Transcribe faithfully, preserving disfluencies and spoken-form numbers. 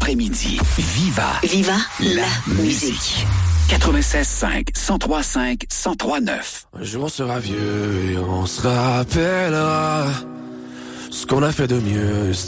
l'après-midi. Viva. Viva la, la musique. musique. quatre-vingt-seize cinq, cent trois cinq, cent trois neuf. Un jour on sera vieux et on se rappellera ce qu'on a fait de mieux.